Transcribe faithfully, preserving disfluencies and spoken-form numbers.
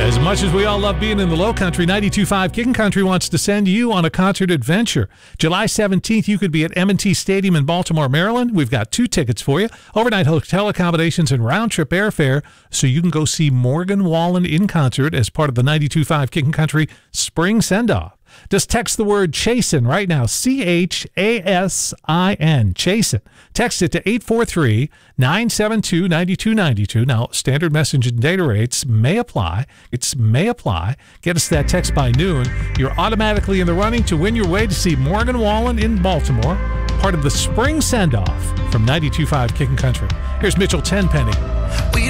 As much as we all love being in the low country, ninety-two point five Kickin' Country wants to send you on a concert adventure. July seventeenth, you could be at M and T Stadium in Baltimore, Maryland. We've got two tickets for you, overnight hotel accommodations and round-trip airfare, so you can go see Morgan Wallen in concert as part of the ninety-two point five Kickin' Country Spring Send-Off. Just text the word Chasin right now, C H A S I N, Chasin. Text it to eight four three, nine seven two, nine two nine two. Now, standard message and data rates may apply. It's may apply. Get us that text by noon. You're automatically in the running to win your way to see Morgan Wallen in Baltimore, part of the Spring Send-Off from ninety-two point five Kickin' Country. Here's Mitchell Tenpenny.